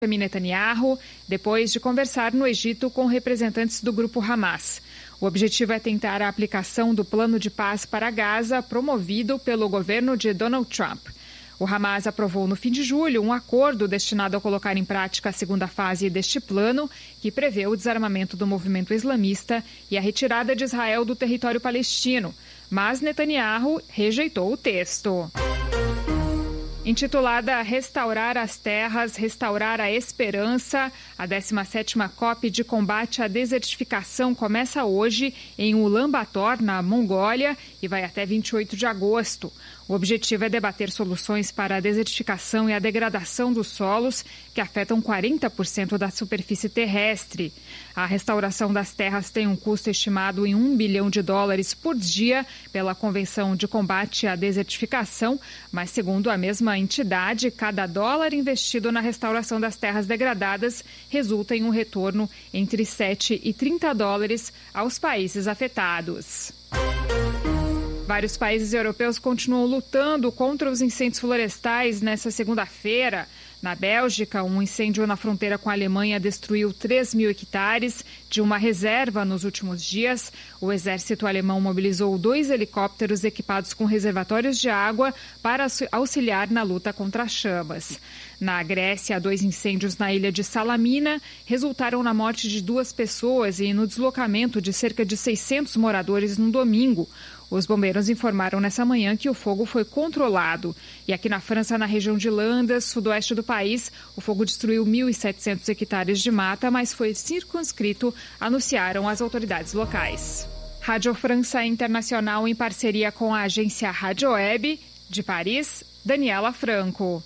Netanyahu, depois de conversar no Egito com representantes do grupo Hamas. O objetivo é tentar a aplicação do plano de paz para Gaza promovido pelo governo de Donald Trump. O Hamas aprovou no fim de julho um acordo destinado a colocar em prática a segunda fase deste plano, que prevê o desarmamento do movimento islamista e a retirada de Israel do território palestino. Mas Netanyahu rejeitou o texto. Intitulada Restaurar as Terras, Restaurar a Esperança, a 17ª COP de combate à desertificação começa hoje em Ulaanbaatar, na Mongólia, e vai até 28 de agosto. O objetivo é debater soluções para a desertificação e a degradação dos solos, que afetam 40% da superfície terrestre. A restauração das terras tem um custo estimado em $1 bilhão por dia pela Convenção de Combate à Desertificação, mas segundo a mesma entidade, cada dólar investido na restauração das terras degradadas resulta em um retorno entre $7 e $30 aos países afetados. Vários países europeus continuam lutando contra os incêndios florestais nesta segunda-feira. Na Bélgica, um incêndio na fronteira com a Alemanha destruiu 3.000 hectares de uma reserva nos últimos dias. O exército alemão mobilizou 2 helicópteros equipados com reservatórios de água para auxiliar na luta contra as chamas. Na Grécia, 2 incêndios na ilha de Salamina resultaram na morte de 2 pessoas e no deslocamento de cerca de 600 moradores no domingo. Os bombeiros informaram nessa manhã que o fogo foi controlado. E aqui na França, na região de Landes, sudoeste do país, o fogo destruiu 1.700 hectares de mata, mas foi circunscrito, anunciaram as autoridades locais. Rádio França Internacional, em parceria com a agência Rádio Web, de Paris, Daniela Franco.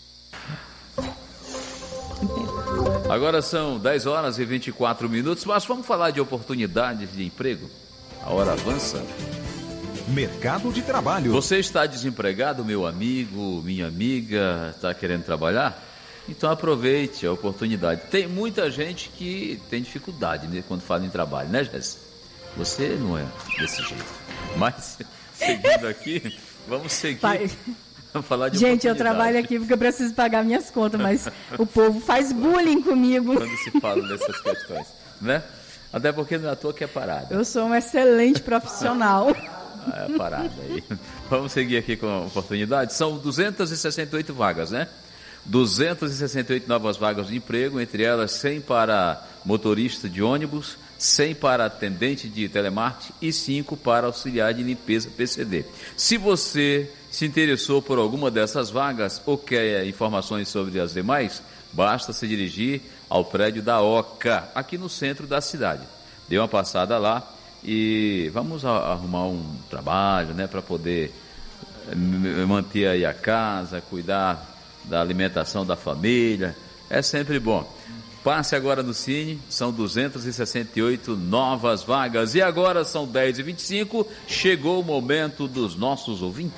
Agora são 10 horas e 24 minutos, mas vamos falar de oportunidades de emprego. A hora avança. Mercado de trabalho. Você está desempregado, meu amigo, minha amiga, está querendo trabalhar? Então aproveite a oportunidade. Tem muita gente que tem dificuldade, né, quando fala em trabalho, né, Jéssica? Você não é desse jeito. Mas, seguindo aqui, vamos seguir. Vamos falar de gente, eu trabalho aqui porque eu preciso pagar minhas contas, mas o povo faz bullying comigo. Quando se fala dessas questões, né? Até porque não é à toa que é parada. Eu sou um excelente profissional. É parada aí. Vamos seguir aqui com a oportunidade. São 268 vagas, né? 268 novas vagas de emprego, entre elas 100 para motorista de ônibus, 100 para atendente de telemarketing e 5 para auxiliar de limpeza PCD. Se você se interessou por alguma dessas vagas ou quer informações sobre as demais, basta se dirigir ao prédio da OCA, aqui no centro da cidade. Dê uma passada lá e vamos arrumar um trabalho, né, para poder manter aí a casa, cuidar da alimentação da família. É sempre bom. Passe agora no Cine, são 268 novas vagas. E agora são 10h25, chegou o momento dos nossos ouvintes.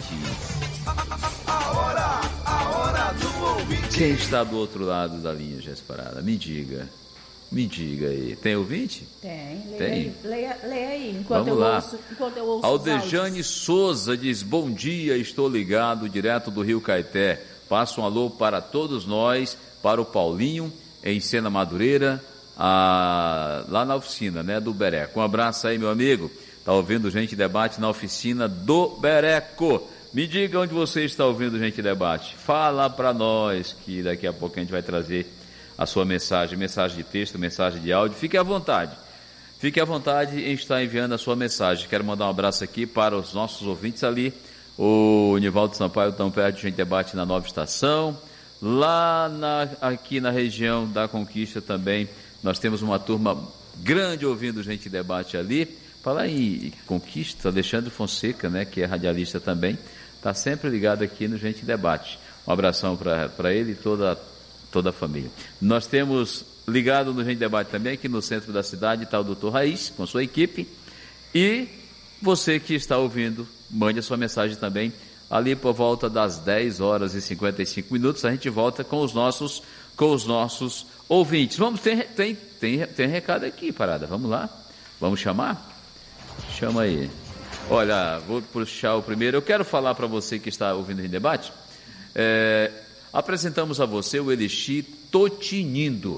A hora do ouvinte. Quem está do outro lado da linha, Jéssica Parada? Me diga aí. Tem ouvinte? Tem. Leia aí, enquanto eu ouço Aldejane Souza diz, bom dia, estou ligado, direto do Rio Caeté. Passo um alô para todos nós, para o Paulinho, em Sena Madureira, lá na oficina, né, do Bereco. Um abraço aí, meu amigo. Está ouvindo Gente Debate na oficina do Bereco. Me diga onde você está ouvindo Gente Debate. Fala para nós, que daqui a pouco a gente vai trazer a sua mensagem de texto, mensagem de áudio. Fique à vontade em estar enviando a sua mensagem. Quero mandar um abraço aqui para os nossos ouvintes ali, o Nivaldo Sampaio, tão perto de Gente Debate na Nova Estação, lá aqui na região da Conquista também, nós temos uma turma grande ouvindo Gente Debate ali. Falar em Conquista, Alexandre Fonseca, né, que é radialista também, está sempre ligado aqui no Gente Debate. Um abração para ele e toda a família. Nós temos ligado no Gente Debate também, aqui no centro da cidade, está o Dr. Raiz, com sua equipe. E você que está ouvindo, mande a sua mensagem também, ali por volta das 10 horas e 55 minutos, a gente volta com os nossos ouvintes. Vamos, tem recado aqui, Parada, vamos lá? Vamos chamar? Chama aí. Olha, vou puxar o primeiro. Eu quero falar para você que está ouvindo o Gente Debate, apresentamos a você o Elixir Totinindo.